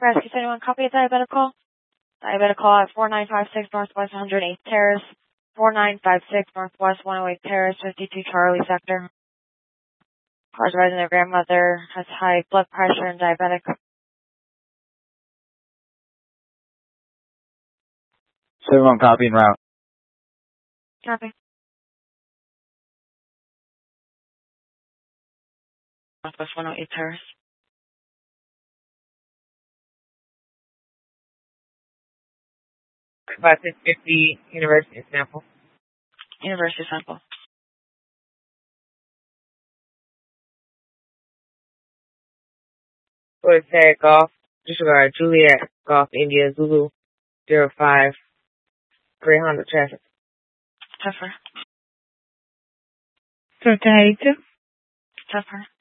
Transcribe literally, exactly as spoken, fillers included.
Rescue seventy-one, copy of diabetic call. Diabetic call at four nine five six Northwest one oh eighth Terrace, four nine five six Northwest one oh eighth Terrace, fifty-two Charlie Sector. Car's advising their grandmother has high blood pressure and diabetic. seventy-one, copy and route. Copy. Northwest one oh eighth Terrace. Five six fifty University Sample. University Sample. Or tag Golf, disregard Juliet Golf India Zulu zero five Grey Honda traffic. Tougher. thirteen eighty-two. Tougher.